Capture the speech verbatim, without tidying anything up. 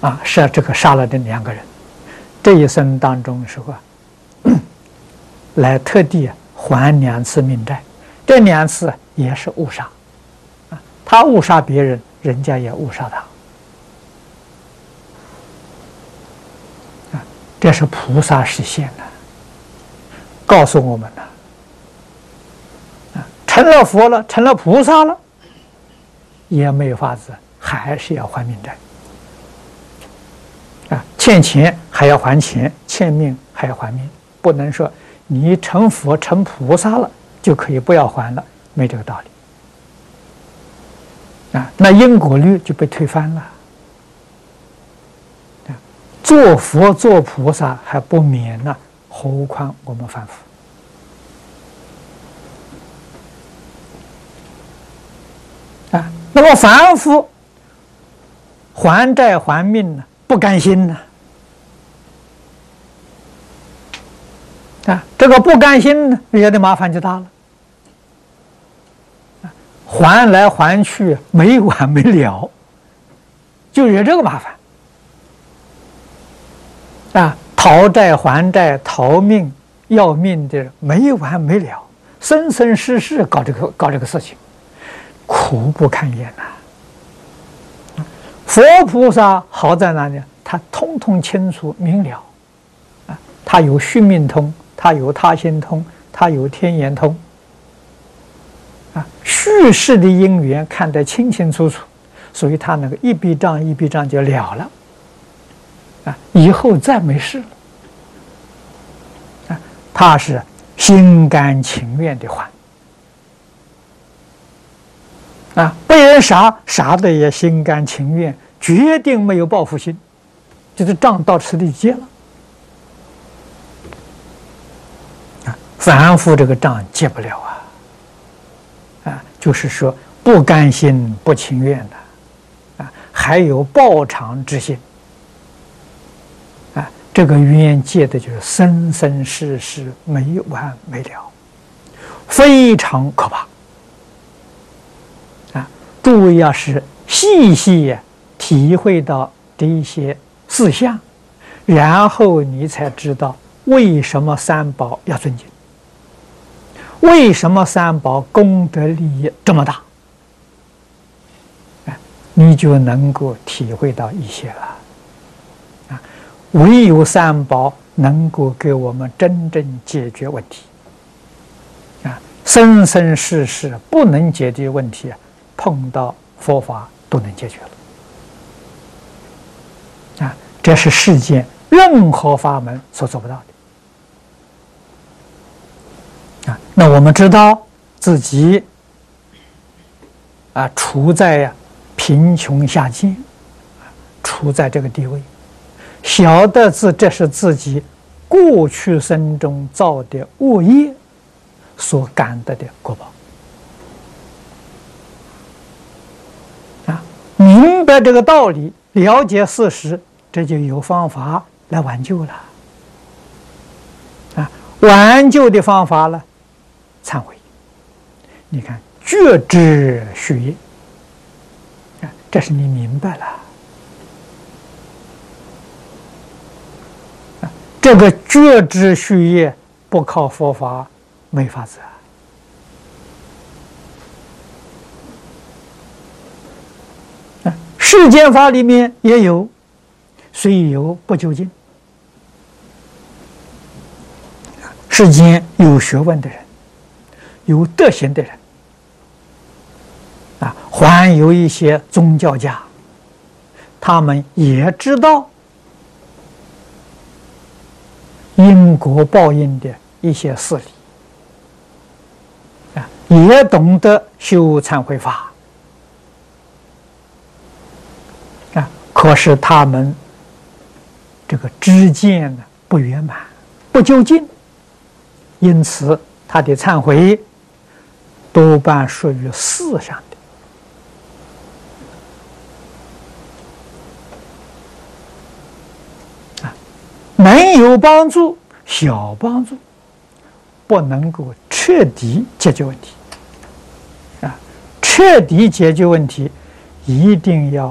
啊，是这个杀了这两个人，这一生当中是吧，来特地还两次命债，这两次也是误杀，啊，他误杀别人，人家也误杀他，啊，这是菩萨实现的，告诉我们了，啊，成了佛了，成了菩萨了，也没有法子，还是要还命债。啊，欠钱还要还钱，欠命还要还命，不能说你成佛成菩萨了就可以不要还了，没这个道理。啊，那因果律就被推翻了。啊，做佛做菩萨还不免呢，何况我们凡夫？啊，那么凡夫还债还命呢？不甘心呢，啊，这个不甘心呢，惹的麻烦就大了，还来还去没完没了，就惹这个麻烦，啊，讨债还债、逃命要命的没完没了，生生世世搞这个搞这个事情，苦不堪言呐。佛菩萨好在哪里？他通通清楚明了，啊，他有须命通，他有他心通，他有天眼通，啊，叙事的因缘看得清清楚楚，所以他那个一笔账一笔账就了了，啊，以后再没事了，啊，他是心甘情愿的还，啊，被人杀杀的也心甘情愿。决定没有报复心，就是账到此地结了。啊，凡夫这个账结不了啊！啊，就是说不甘心、不情愿的，啊，还有报偿之心。啊，这个冤结的就是生生世世没完没了，非常可怕。啊，诸位要是细细呀。体会到这一些事项，然后你才知道为什么三宝要尊敬，为什么三宝功德利益这么大，啊，你就能够体会到一些了。啊，唯有三宝能够给我们真正解决问题。啊，生生世世不能解决问题，碰到佛法都能解决了。啊，这是世间任何法门所做不到的。啊，那我们知道自己啊处在呀、啊、贫穷下贱，处在这个地位，晓得自这是自己过去生中造的恶业所感得的果报。啊，明白这个道理。了解事实，这就有方法来挽救了。啊，挽救的方法呢，忏悔。你看，觉知续业，啊，这是你明白了。啊，这个觉知续业不靠佛法没法子啊。世间法里面也有，虽有不究竟。世间有学问的人，有德行的人，啊，还有一些宗教家，他们也知道因果报应的一些事理，啊，也懂得修忏悔法。可是他们这个知见呢不圆满，不究竟，因此他的忏悔多半属于事上的，啊，能有帮助，小帮助，不能够彻底解决问题，啊，彻底解决问题，一定要